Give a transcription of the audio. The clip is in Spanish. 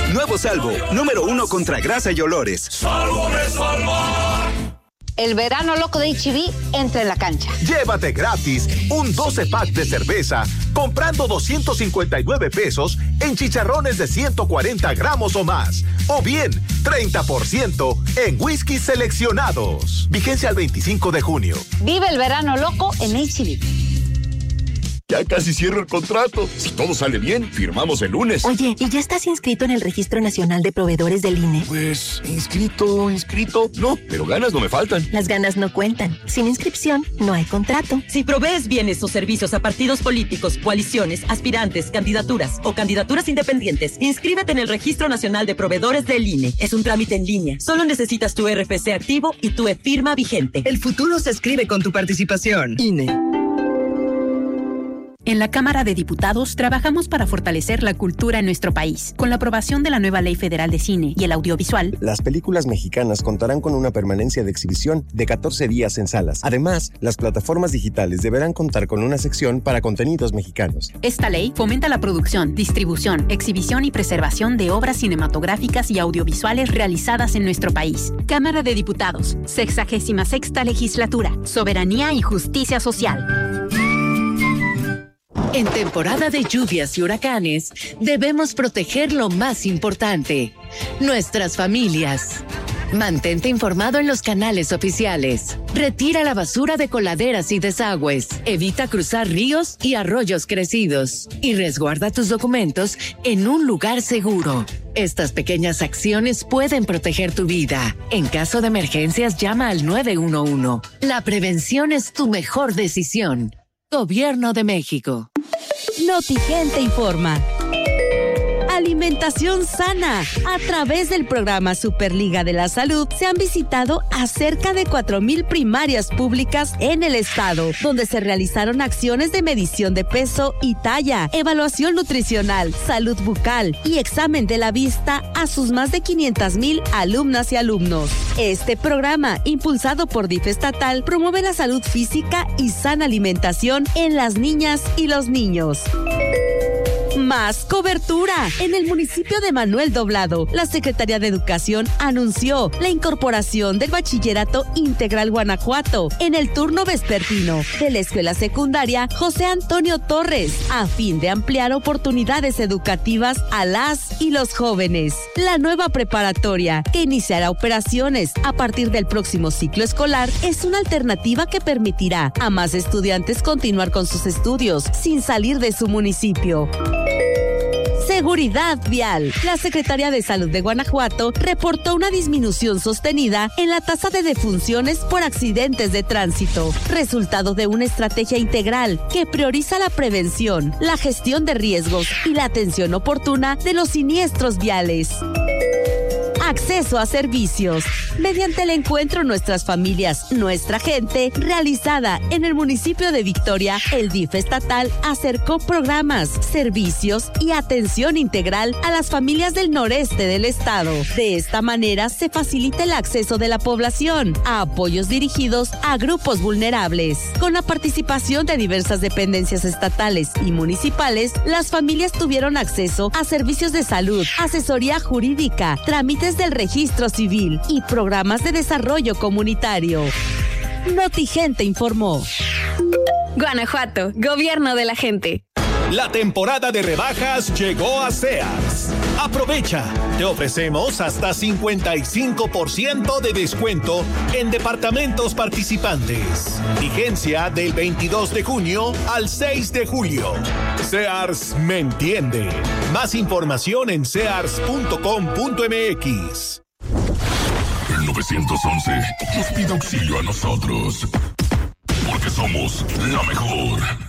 Nuevo Salvo, número 1 contra grasa y olores. ¡Salvo me salva! El verano loco de H-E-B entra en la cancha. Llévate gratis un 12-pack de cerveza comprando 259 pesos en chicharrones de 140 gramos o más. O bien, 30% en whisky seleccionados. Vigencia al 25 de junio. Vive el verano loco en H-E-B. Ya casi cierro el contrato. Si todo sale bien, firmamos el lunes. Oye, ¿y ya estás inscrito en el Registro Nacional de Proveedores del INE? Pues, inscrito. No, pero ganas no me faltan. Las ganas no cuentan. Sin inscripción, no hay contrato. Si provees bienes o servicios a partidos políticos, coaliciones, aspirantes, candidaturas o candidaturas independientes, inscríbete en el Registro Nacional de Proveedores del INE. Es un trámite en línea. Solo necesitas tu RFC activo y tu e-firma vigente. El futuro se escribe con tu participación. INE. En la Cámara de Diputados trabajamos para fortalecer la cultura en nuestro país. Con la aprobación de la nueva Ley Federal de Cine y el Audiovisual, las películas mexicanas contarán con una permanencia de exhibición de 14 días en salas. Además, las plataformas digitales deberán contar con una sección para contenidos mexicanos. Esta ley fomenta la producción, distribución, exhibición y preservación de obras cinematográficas y audiovisuales realizadas en nuestro país. Cámara de Diputados, 66ª Legislatura, Soberanía y Justicia Social. En temporada de lluvias y huracanes, debemos proteger lo más importante, nuestras familias. Mantente informado en los canales oficiales. Retira la basura de coladeras y desagües. Evita cruzar ríos y arroyos crecidos. Y resguarda tus documentos en un lugar seguro. Estas pequeñas acciones pueden proteger tu vida. En caso de emergencias, llama al 911. La prevención es tu mejor decisión. Gobierno de México. Notigente informa. Alimentación sana. A través del programa Superliga de la Salud se han visitado a cerca de 4,000 primarias públicas en el estado, donde se realizaron acciones de medición de peso y talla, evaluación nutricional, salud bucal y examen de la vista a sus más de 500,000 alumnas y alumnos. Este programa, impulsado por DIF estatal, promueve la salud física y sana alimentación en las niñas y los niños. Más cobertura. En el municipio de Manuel Doblado, la Secretaría de Educación anunció la incorporación del Bachillerato Integral Guanajuato en el turno vespertino de la Escuela Secundaria José Antonio Torres, a fin de ampliar oportunidades educativas a las y los jóvenes. La nueva preparatoria, que iniciará operaciones a partir del próximo ciclo escolar, es una alternativa que permitirá a más estudiantes continuar con sus estudios sin salir de su municipio. Seguridad vial. La Secretaría de Salud de Guanajuato reportó una disminución sostenida en la tasa de defunciones por accidentes de tránsito, resultado de una estrategia integral que prioriza la prevención, la gestión de riesgos y la atención oportuna de los siniestros viales. Acceso a servicios. Mediante el encuentro Nuestras Familias, Nuestra Gente, realizada en el municipio de Victoria, el DIF estatal acercó programas, servicios y atención integral a las familias del noreste del estado. De esta manera se facilita el acceso de la población a apoyos dirigidos a grupos vulnerables. Con la participación de diversas dependencias estatales y municipales, las familias tuvieron acceso a servicios de salud, asesoría jurídica, trámites del registro civil y programas de desarrollo comunitario. Notigente informó. Guanajuato, Gobierno de la Gente. La temporada de rebajas llegó a Sears. Aprovecha. Te ofrecemos hasta 55% de descuento en departamentos participantes. Vigencia del 22 de junio al 6 de julio. Sears me entiende. Más información en sears.com.mx. El 911 nos pide auxilio a nosotros. Porque somos la mejor.